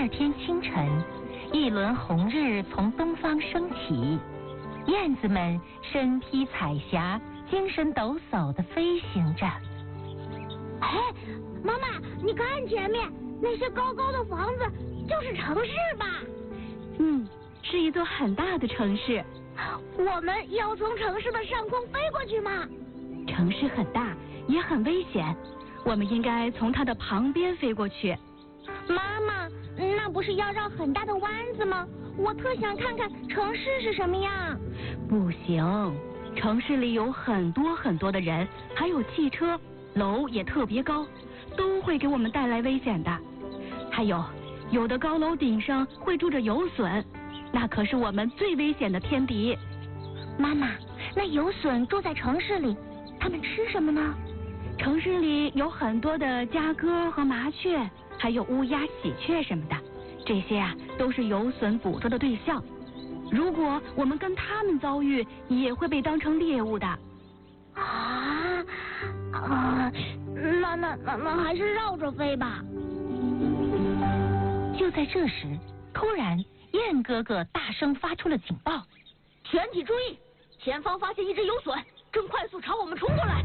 二天清晨，一轮红日从东方升起，燕子们身披彩霞，精神抖擞地飞行着。 哎，妈妈，你看前面那些高高的房子，就是城市吧？ 是一座很大的城市。 我们要从城市的上空飞过去吗？ 城市很大，也很危险，我们应该从它的旁边飞过去。 妈妈，那不是要绕很大的弯子吗？我特想看看城市是什么样。 不行，城市里有很多很多的人，还有汽车，楼也特别高，都会给我们带来危险的。还有的高楼顶上会住着游隼，那可是我们最危险的天敌。 妈妈，那游隼住在城市里，它们吃什么呢？ 城市里有很多的家鸽和麻雀，还有乌鸦、喜鹊什么的，这些都是游隼捕捉的对象。如果我们跟它们遭遇，也会被当成猎物的。 那还是绕着飞吧。 就在这时，突然燕哥哥大声发出了警报： 全体注意，前方发现一只游隼，正快速朝我们冲过来。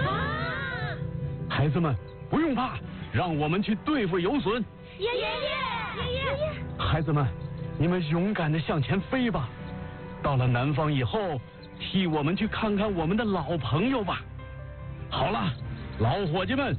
孩子们不用怕，让我们去对付游隼。 爷爷， 孩子们，你们勇敢地向前飞吧。到了南方以后，替我们去看看我们的老朋友吧。好了，老伙计们，